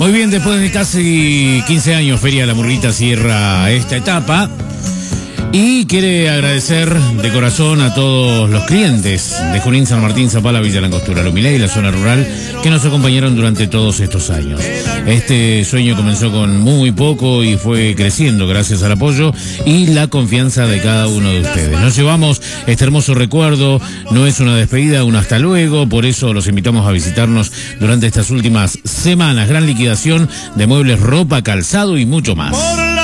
Muy bien, después de casi 15 años, Feria La Murguita cierra esta etapa y quiere agradecer de corazón a todos los clientes de Junín, San Martín, Zapala, Villa Langostura, Lumilé y la zona rural que nos acompañaron durante todos estos años. Este sueño comenzó con muy poco y fue creciendo gracias al apoyo y la confianza de cada uno de ustedes. Nos llevamos este hermoso recuerdo, no es una despedida, un hasta luego, por eso los invitamos a visitarnos durante estas últimas semanas. Gran liquidación de muebles, ropa, calzado y mucho más.